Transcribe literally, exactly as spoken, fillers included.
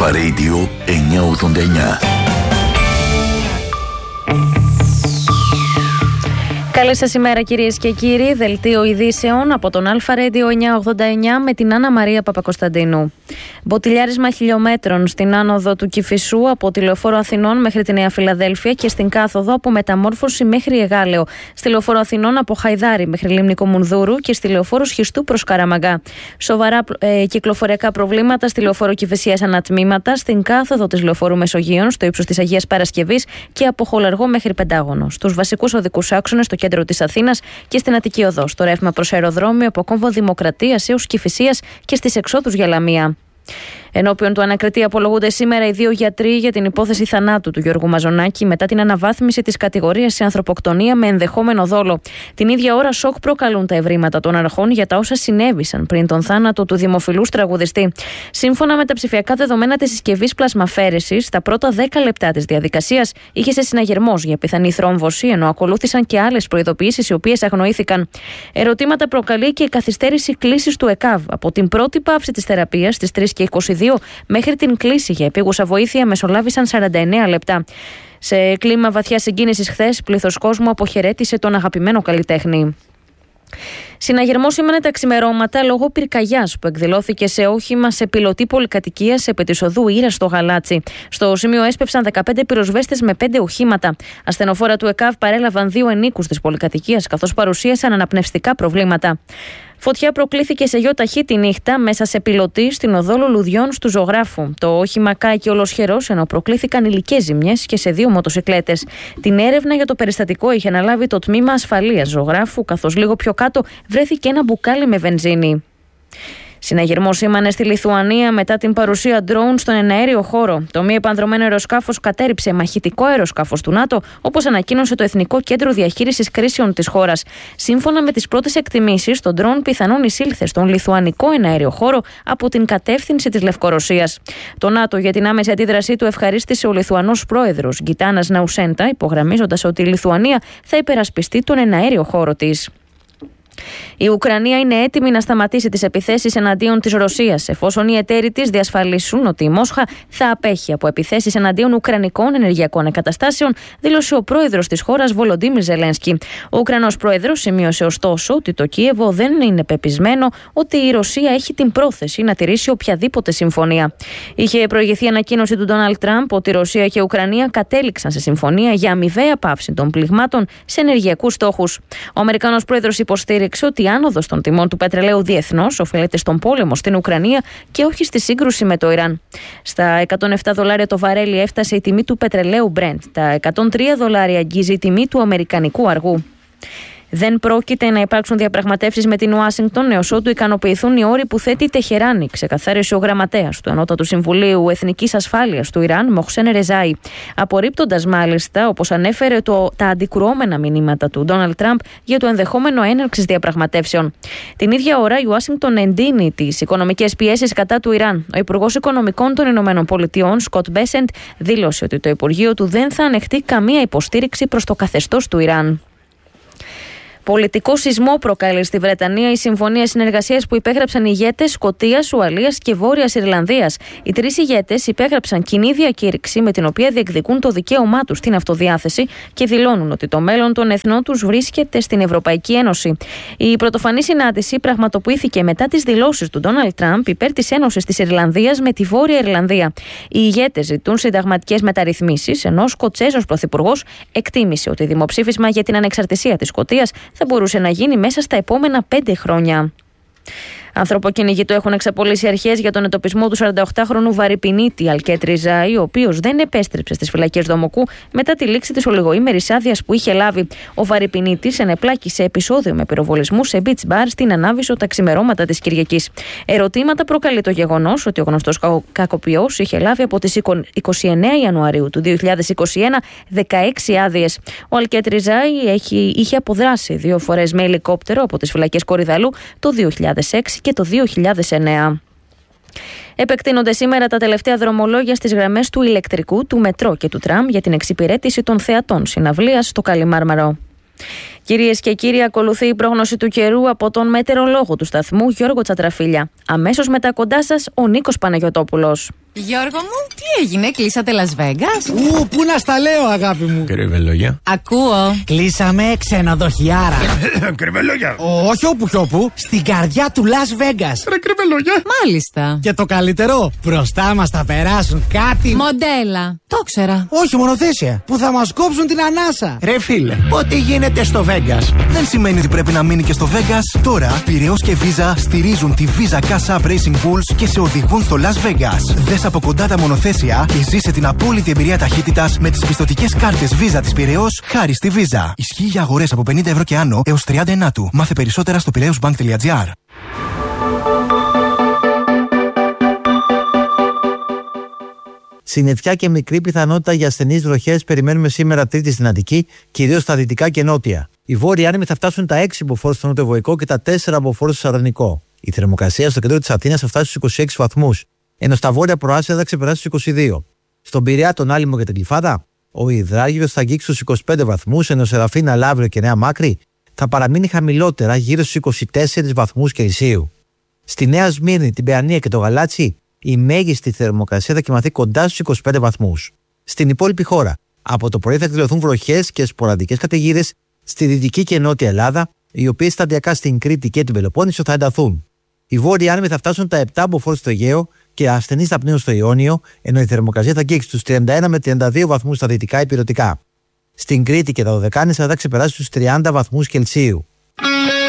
Αλφα Radio εννιακόσια ογδόντα εννιά. Καλή σας ημέρα κυρίες και κύριοι, δελτίο ειδήσεων από τον Αλφα Radio εννιακόσια ογδόντα εννιά με την Άννα Μαρία Παπακοσταντίνου. Μποτιλιάρισμα χιλιόμετρων στην άνοδο του Κηφισού από τη Λεωφόρο Αθηνών μέχρι τη Νέα Φιλαδέλφεια και στην κάθοδο από Μεταμόρφωση μέχρι Εγάλεο. Στη Λεωφόρο Αθηνών από Χαϊδάρι μέχρι Λίμνη Κομουνδούρου και στη Λεωφόρο Σχιστού προς Καραμαγκά. Σοβαρά ε, κυκλοφοριακά προβλήματα στη Λεωφόρο Κηφισίας ανατμήματα, στην κάθοδο της Λεωφόρου Μεσογείων στο ύψος της Αγίας Παρασκευής και από Χολαργό μέχρι Πεντάγωνο. Στους βασικούς οδικούς άξονες στο κέντρο της Αθήνας και στην Αττική Οδό. Στο ρεύμα προς αεροδρόμιο από Κόμβο Δημοκρατίας έως Κηφισίας και στις εξόδους για Λαμία. Ενώπιον του ανακριτή απολογούνται σήμερα οι δύο γιατροί για την υπόθεση θανάτου του Γιώργου Μαζονάκη μετά την αναβάθμιση της κατηγορίας σε ανθρωποκτονία με ενδεχόμενο δόλο. Την ίδια ώρα, σοκ προκαλούν τα ευρήματα των αρχών για τα όσα συνέβησαν πριν τον θάνατο του δημοφιλούς τραγουδιστή. Σύμφωνα με τα ψηφιακά δεδομένα της συσκευής πλασμαφέρεσης, στα πρώτα δέκα λεπτά της διαδικασίας είχε σε συναγερμός για πιθανή θρόμβωση, ενώ ακολούθησαν και άλλες προειδοποιήσεις οι οποίες αγνοήθηκαν. Ερωτήματα προκαλεί και η καθυστέρηση κλήσης του ΕΚΑΒ από την πρώτη πάυση της θεραπείας στις τρεις και είκοσι δύο μέχρι την κλήση για επίγουσα βοήθεια μεσολάβησαν σαράντα εννέα λεπτά. Σε κλίμα βαθιά συγκίνησης χθες, πλήθος κόσμου αποχαιρέτησε τον αγαπημένο καλλιτέχνη. Συναγερμό σήμαινε τα ξημερώματα λόγω πυρκαγιάς που εκδηλώθηκε σε όχημα σε πιλωτή πολυκατοικίας επί της οδού Ήρα στο Γαλάτσι. Στο σημείο έσπευσαν δεκαπέντε πυροσβέστες με πέντε οχήματα. Ασθενοφόρα του ΕΚΑΒ παρέλαβαν δύο ενίκους της πολυκατοικίας, καθώς παρουσίασαν αναπνευστικά προβλήματα. Φωτιά προκλήθηκε σε γιοταχή τη νύχτα μέσα σε πιλωτή στην οδό Λουλουδιών του Ζωγράφου. Το όχημα κάηκε ολοσχερός, ενώ προκλήθηκαν υλικές ζημιές και σε δύο μοτοσικλέτες. Την έρευνα για το περιστατικό είχε αναλάβει το τμήμα ασφαλείας Ζωγράφου, καθώς λίγο πιο κάτω βρέθηκε ένα μπουκάλι με βενζίνη. Συναγερμό σήμανε στη Λιθουανία μετά την παρουσία ντρόουν στον εναέριο χώρο. Το μη επανδρωμένο αεροσκάφος κατέρριψε μαχητικό αεροσκάφος του ΝΑΤΟ, όπως ανακοίνωσε το Εθνικό Κέντρο Διαχείρισης Κρίσεων της χώρας. Σύμφωνα με τις πρώτες εκτιμήσεις, το ντρόουν πιθανόν εισήλθε στον λιθουανικό εναέριο χώρο από την κατεύθυνση της Λευκορωσίας. Το ΝΑΤΟ για την άμεση αντίδρασή του ευχαρίστησε ο Λιθουανός πρόεδρος Γκιτάνας Ναουσέντα, υπογραμμίζοντας ότι η Λιθουανία θα υπερασπιστεί τον εναέριο χώρο της. Η Ουκρανία είναι έτοιμη να σταματήσει τις επιθέσεις εναντίον της Ρωσίας, εφόσον οι εταίροι της διασφαλίσουν ότι η Μόσχα θα απέχει από επιθέσεις εναντίον ουκρανικών ενεργειακών εγκαταστάσεων, δήλωσε ο πρόεδρος της χώρας Βολοντίμιρ Ζελένσκι. Ο Ουκρανός πρόεδρος σημείωσε ωστόσο ότι το Κίεβο δεν είναι πεπισμένο ότι η Ρωσία έχει την πρόθεση να τηρήσει οποιαδήποτε συμφωνία. Είχε προηγηθεί ανακοίνωση του Ντόναλντ Τραμπ ότι η Ρωσία και η Ουκρανία κατέληξαν σε συμφωνία για αμοιβαία πάυση των πληγμάτων σε ενεργειακούς στόχους. Ο Αμερικανός πρόεδρος υποστήριξε ότι η άνοδος των τιμών του πετρελαίου διεθνώς οφείλεται στον πόλεμο στην Ουκρανία και όχι στη σύγκρουση με το Ιράν. Στα εκατόν επτά δολάρια το βαρέλι έφτασε η τιμή του πετρελαίου Brent. Τα εκατόν τρία δολάρια αγγίζει η τιμή του αμερικανικού αργού. Δεν πρόκειται να υπάρξουν διαπραγματεύσεις με την Ουάσιγκτον έως ότου ικανοποιηθούν οι όροι που θέτει η Τεχεράνη, ξεκαθάρισε ο γραμματέας του Ανώτατου Συμβουλίου Εθνικής Ασφάλειας του Ιράν, Μοχσέν Ρεζάι. Απορρίπτοντας μάλιστα, όπως ανέφερε, το, τα αντικρουόμενα μηνύματα του Ντόναλντ Τραμπ για το ενδεχόμενο έναρξης διαπραγματεύσεων. Την ίδια ώρα, η Ουάσιγκτον εντείνει τις οικονομικές πιέσεις κατά του Ιράν. Ο Υπουργός Οικονομικών των Ηνωμένων Πολιτειών, Σκοτ Μπέσεντ, δήλωσε ότι το Υπουργείο του δεν θα ανεχτεί καμία υποστήριξη προς το καθεστώς του Ιράν. Πολιτικό σεισμό προκάλεσε στη Βρετανία η συμφωνία συνεργασίας που υπέγραψαν οι ηγέτες Σκωτίας, Ουαλίας και Βόρειας Ιρλανδίας. Οι τρεις ηγέτες υπέγραψαν κοινή διακήρυξη με την οποία διεκδικούν το δικαίωμά τους στην αυτοδιάθεση και δηλώνουν ότι το μέλλον των εθνών τους βρίσκεται στην Ευρωπαϊκή Ένωση. Η πρωτοφανή συνάντηση πραγματοποιήθηκε μετά τις δηλώσεις του Ντόναλντ Τραμπ υπέρ της Ένωσης της Ιρλανδίας με τη Βόρεια Ιρλανδία. Οι ηγέτες ζητούν συνταγματικές μεταρρυθμίσεις, ενώ ο Σκοτσέζος πρωθυπουργός εκτίμησε ότι δημοψήφισμα για την ανεξαρτησία της Σκωτίας θα μπορούσε να γίνει μέσα στα επόμενα πέντε χρόνια. Ανθρωποκυνηγητό έχουν εξαπολύσει αρχές για τον εντοπισμό του σαρανταοκτάχρονου βαρυπινίτη Αλκέτ Ριζάη, ο οποίος δεν επέστρεψε στις φυλακές Δομοκού μετά τη λήξη της ολιγοήμερης άδειας που είχε λάβει. Ο βαρυπινίτης ενεπλάκη σε επεισόδιο με πυροβολισμού σε beach bar στην Ανάβησο τα ξημερώματα της Κυριακής. Ερωτήματα προκαλεί το γεγονός ότι ο γνωστός κακοποιός είχε λάβει από τις εικοστή ενάτη Ιανουαρίου του δύο χιλιάδες είκοσι ένα δεκαέξι άδειες. Ο Αλκέτ Ριζάη είχε αποδράσει δύο φορές με ελικόπτερο από τις φυλακές Κορυδαλού το δύο χιλιάδες έξι και το δύο χιλιάδες εννέα. Επεκτείνονται σήμερα τα τελευταία δρομολόγια στις γραμμές του ηλεκτρικού, του μετρό και του τραμ για την εξυπηρέτηση των θεατών συναυλίας στο Καλιμάρμαρο. Κυρίες και κύριοι, ακολουθεί η πρόγνωση του καιρού από τον μετεωρολόγο του σταθμού Γιώργο Τσατραφίλια. Αμέσως μετά κοντά σας ο Νίκος Παναγιωτόπουλος. Γιώργο μου, τι έγινε, κλείσατε Las Vegas? Ου, πού να στα λέω, αγάπη μου. Κρυβελόγια. Ακούω. Κλείσαμε ξενοδοχιάρα. Κρυβελόγια. Όχι όπου κι όπου, στην καρδιά του Las Vegas. Ρε κρυβελόγια. Μάλιστα. Και το καλύτερο, μπροστά μας θα περάσουν κάτι. Μοντέλα. Το ξέρα. Όχι, μονοθέσια. Που θα μας κόψουν την ανάσα. Ρε φίλε, ό,τι γίνεται στο Vegas δεν σημαίνει ότι πρέπει να μείνει και στο Vegas. Τώρα, Πειραιώς και Visa στηρίζουν τη Visa Cash App Racing Bulls και σε οδηγούν στο Las Vegas. Δες από κοντά τα μονοθέσια και ζήσε την απόλυτη εμπειρία ταχύτητας με τις πιστωτικές κάρτες Visa της Πειραιώς χάρη στη Visa. Ισχύει για αγορές από πενήντα ευρώ και άνω έως τριάντα ενάτου. Μάθε περισσότερα στο πειραιώσbank τελεία gr. Συννεφιά και μικρή πιθανότητα για ασθενείς βροχές περιμένουμε σήμερα Τρίτη στην Αττική, κυρίως στα δυτικά και νότια. Οι βόρειοι άνεμοι θα φτάσουν τα έξι μποφόρ στο νοτιοβοϊκό και τα τέσσερα μποφόρ στο Σαρδενικό. Η θερμοκρασία στο κέντρο της Αθήνας θα φτάσει στους είκοσι έξι βαθμούς, ενώ στα βόρεια προάστια θα ξεπεράσει στους είκοσι δύο. Στον Πειραιά, τον Άλυμο και την Κυφάδα, ο Ιδράγιος θα αγγίξει στους είκοσι πέντε βαθμούς, ενώ Σεραφίνα, Λαύριο και Νέα Μάκρη θα παραμείνει χαμηλότερα γύρω στους είκοσι τέσσερις βαθμούς Κελσίου. Στη Νέα Σμύρνη, την Παιανία και το Γαλάτσι, η μέγιστη θερμοκρασία θα κοιμαθεί κοντά στους είκοσι πέντε βαθμούς. Στην υπόλοιπη χώρα, από το πρωί θα εκδηλωθούν βροχές και σποραδικές καταιγίδες στη δυτική και νότια Ελλάδα, οι οποίες σταδιακά στην Κρήτη και την Πελοπόννησο θα ενταθούν. Οι βόρειοι άνεμοι θα φτάσουν τα επτά μποφόρ στο Αιγαίο και ασθενείς θα πνέουν στο Ιόνιο, ενώ η θερμοκρασία θα αγγίξει στους τριάντα ένα με τριάντα δύο βαθμούς στα δυτικά υπηρετικά. Στην Κρήτη και τα Δωδεκάνησα θα ξεπεράσει στους τριάντα βαθμούς Κελσίου.